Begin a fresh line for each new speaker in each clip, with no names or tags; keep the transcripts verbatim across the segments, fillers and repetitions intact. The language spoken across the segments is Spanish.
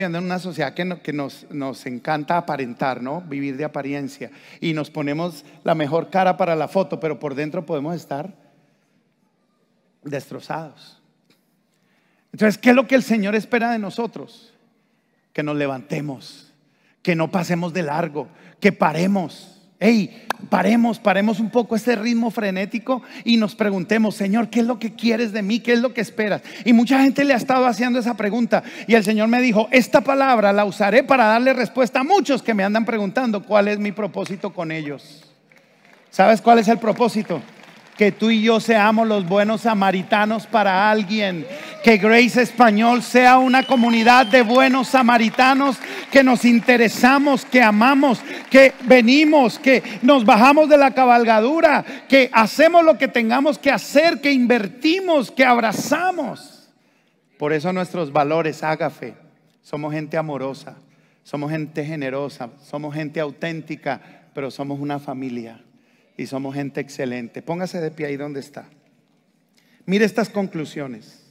en una sociedad que, no, que nos, nos encanta aparentar, ¿no? Vivir de apariencia. Y nos ponemos la mejor cara para la foto, pero por dentro podemos estar destrozados. Entonces, ¿qué es lo que el Señor espera de nosotros? Que nos levantemos, que no pasemos de largo, que paremos. Hey, paremos, paremos un poco este ritmo frenético y nos preguntemos: Señor, ¿qué es lo que quieres de mí? ¿Qué es lo que esperas? Y mucha gente le ha estado haciendo esa pregunta, y el Señor me dijo: esta palabra la usaré para darle respuesta a muchos que me andan preguntando cuál es mi propósito con ellos. ¿Sabes cuál es el propósito? Que tú y yo seamos los buenos samaritanos para alguien. Que Grace Español sea una comunidad de buenos samaritanos, que nos interesamos, que amamos, que venimos, que nos bajamos de la cabalgadura, que hacemos lo que tengamos que hacer, que invertimos, que abrazamos. Por eso nuestros valores, ágape, somos gente amorosa, somos gente generosa, somos gente auténtica, pero somos una familia. Y somos gente excelente. Póngase de pie ahí donde está. Mire estas conclusiones.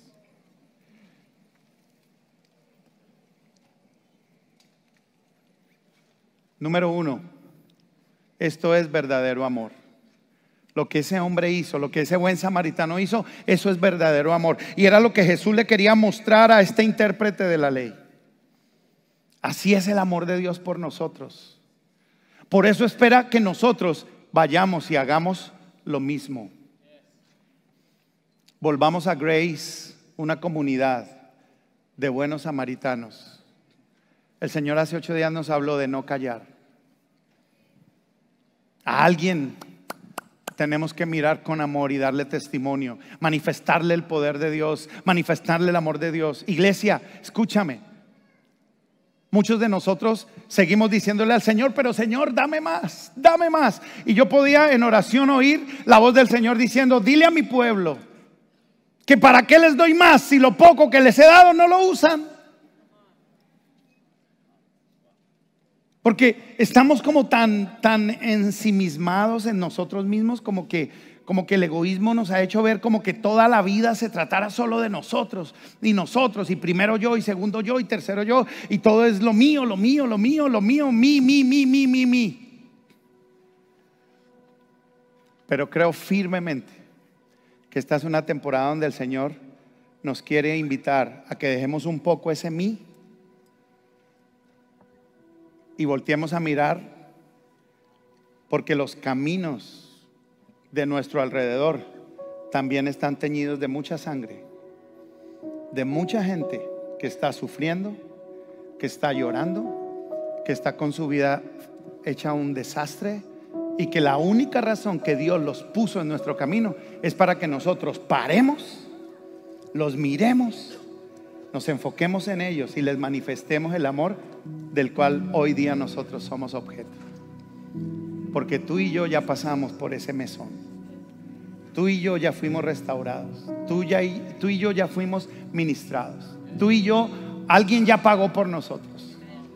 Número uno, esto es verdadero amor. Lo que ese hombre hizo, lo que ese buen samaritano hizo, eso es verdadero amor. Y era lo que Jesús le quería mostrar a este intérprete de la ley. Así es el amor de Dios por nosotros. Por eso espera que nosotros vayamos y hagamos lo mismo. Volvamos a Grace, una comunidad de buenos samaritanos. El Señor hace ocho días nos habló de no callar. A alguien tenemos que mirar con amor y darle testimonio, manifestarle el poder de Dios, manifestarle el amor de Dios. Iglesia, escúchame. Muchos de nosotros seguimos diciéndole al Señor: pero Señor, dame más, dame más. Y yo podía en oración oír la voz del Señor diciendo: dile a mi pueblo que para qué les doy más si lo poco que les he dado no lo usan. Porque estamos como tan, tan ensimismados en nosotros mismos, como que Como que el egoísmo nos ha hecho ver como que toda la vida se tratara solo de nosotros y nosotros, y primero yo, y segundo yo, y tercero yo, y todo es lo mío, lo mío, lo mío, lo mío, mi, mi, mi, mi, mi, mi. Pero creo firmemente que esta es una temporada donde el Señor nos quiere invitar a que dejemos un poco ese mí y volteemos a mirar, porque los caminos de nuestro alrededor también están teñidos de mucha sangre, de mucha gente que está sufriendo, que está llorando, que está con su vida hecha un desastre, y que la única razón que Dios los puso en nuestro camino es para que nosotros paremos, los miremos, nos enfoquemos en ellos y les manifestemos el amor del cual hoy día nosotros somos objeto. Porque tú y yo ya pasamos por ese mesón. Tú y yo ya fuimos restaurados. Tú, ya, tú y yo ya fuimos ministrados. Tú y yo, alguien ya pagó por nosotros.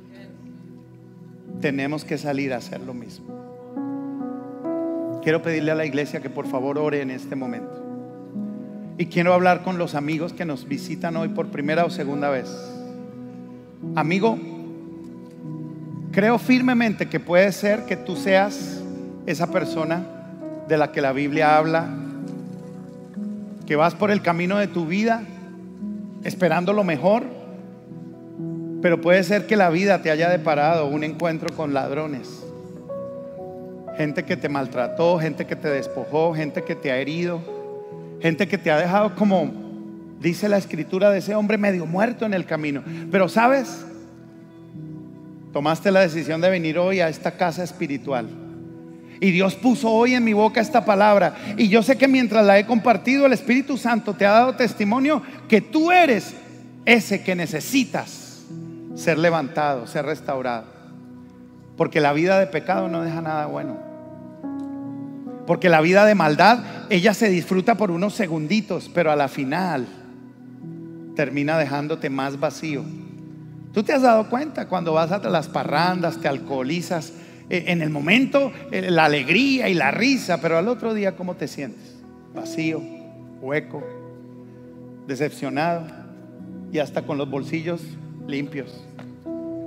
Tenemos que salir a hacer lo mismo. Quiero pedirle a la iglesia que por favor ore en este momento. Y quiero hablar con los amigos que nos visitan hoy por primera o segunda vez. Amigo, creo firmemente que puede ser que tú seas esa persona de la que la Biblia habla, que vas por el camino de tu vida esperando lo mejor, pero puede ser que la vida te haya deparado un encuentro con ladrones, gente que te maltrató, gente que te despojó, gente que te ha herido, gente que te ha dejado, como dice la escritura de ese hombre, medio muerto en el camino. Pero sabes, tomaste la decisión de venir hoy a esta casa espiritual, y Dios puso hoy en mi boca esta palabra, y yo sé que mientras la he compartido, el Espíritu Santo te ha dado testimonio que tú eres ese que necesitas ser levantado, ser restaurado. Porque la vida de pecado no deja nada bueno. Porque la vida de maldad, ella se disfruta por unos segunditos, pero a la final termina dejándote más vacío. Tú te has dado cuenta cuando vas a las parrandas, te alcoholizas, eh, en el momento eh, la alegría y la risa, pero al otro día ¿cómo te sientes? Vacío, hueco, decepcionado y hasta con los bolsillos limpios.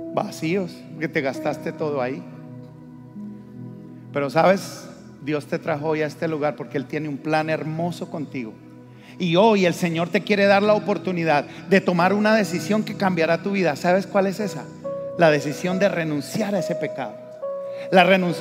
vacíos, porque te gastaste todo ahí. Pero sabes, Dios te trajo hoy a este lugar porque Él tiene un plan hermoso contigo. Y hoy el Señor te quiere dar la oportunidad de tomar una decisión que cambiará tu vida. ¿Sabes cuál es esa? La decisión de renunciar a ese pecado. La, renunci